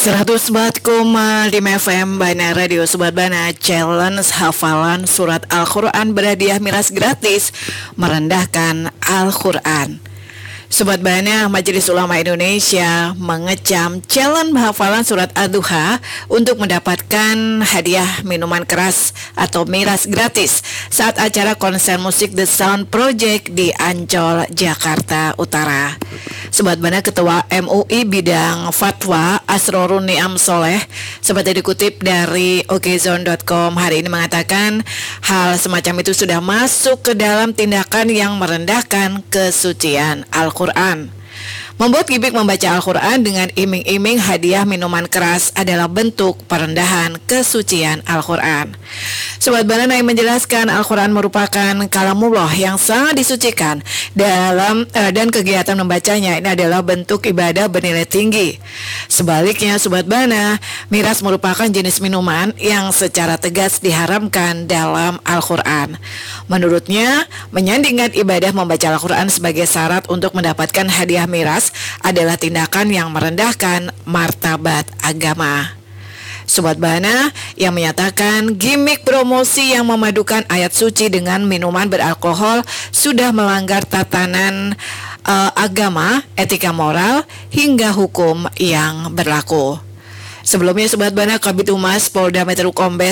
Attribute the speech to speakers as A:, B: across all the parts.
A: 104,5 FM Bana Radio Sobat Bana. Challenge hafalan surat Al-Quran berhadiah miras gratis, merendahkan Al-Quran. Sobat Bana, Majelis Ulama Indonesia mengecam challenge hafalan surat Ad-Duha untuk mendapatkan hadiah minuman keras atau miras gratis saat acara konser musik The Sound Project di Ancol, Jakarta Utara. Sobat Bana, Ketua MUI Bidang Fatwa Asrorun Niam Soleh seperti dikutip dari okezone.com hari ini mengatakan hal semacam itu sudah masuk ke dalam tindakan yang merendahkan kesucian Al-Quran. Membuat gimmick membaca Al-Quran dengan iming-iming hadiah minuman keras adalah bentuk perendahan kesucian Al-Quran. Sobat Bana yang menjelaskan Al-Quran merupakan kalamullah yang sangat disucikan dan kegiatan membacanya ini adalah bentuk ibadah bernilai tinggi. Sebaliknya Sobat Bana, miras merupakan jenis minuman yang secara tegas diharamkan dalam Al-Quran. Menurutnya, menyandingkan ibadah membaca Al-Quran sebagai syarat untuk mendapatkan hadiah miras adalah tindakan yang merendahkan martabat agama. Sobat Bana yang menyatakan gimmick promosi yang memadukan ayat suci dengan minuman beralkohol sudah melanggar tatanan agama, etika moral, hingga hukum yang berlaku. Sebelumnya Sobat Bana, Kabid Humas Polda Metro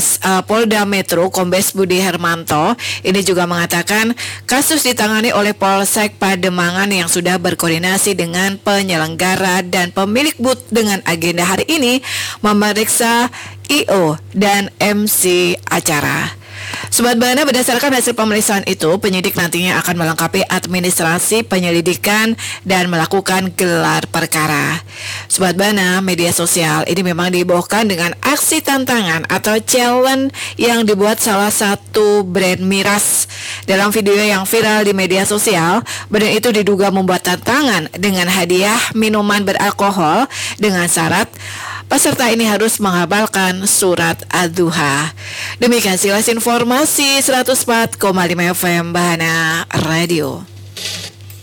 A: Kombes Budi Hermanto ini juga mengatakan kasus ditangani oleh Polsek Pademangan yang sudah berkoordinasi dengan penyelenggara dan pemilik booth dengan agenda hari ini memeriksa IO dan MC acara. Sobat Bana, berdasarkan hasil pemeriksaan itu, penyidik nantinya akan melengkapi administrasi penyelidikan dan melakukan gelar perkara. Sobat Bana, media sosial ini memang dibohkan dengan aksi tantangan atau challenge yang dibuat salah satu brand miras. Dalam video yang viral di media sosial, brand itu diduga membuat tantangan dengan hadiah minuman beralkohol dengan syarat peserta ini harus menghafalkan surat Ad-Duha. Demikian silas informasi 104,5 FM Bana Radio.